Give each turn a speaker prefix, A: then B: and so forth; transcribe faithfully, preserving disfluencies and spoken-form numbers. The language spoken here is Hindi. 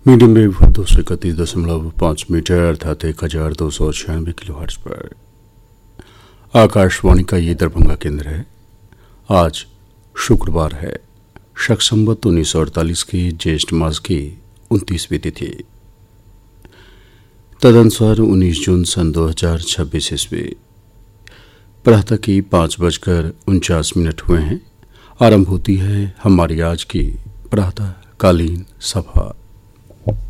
A: मीडियम वेव दो सौ इकतीस दशमलव पाँच मीटर अर्थात एक हजार दो सौ छियानवे किलो हर्ट्ज पर आकाशवाणी का ये दरभंगा केंद्र है। आज शुक्रवार है, शक संवत उन्नीस सौ अड़तालीस की ज्येष्ठ मास की उनतीसवीं तिथि, तदनुसार उन्नीस जून सन दो हजार छब्बीस ईस्वी। प्रातः की पाँच बजकर उनचास मिनट हुए हैं। आरंभ होती है हमारी आज की प्रातःकालीन सभा।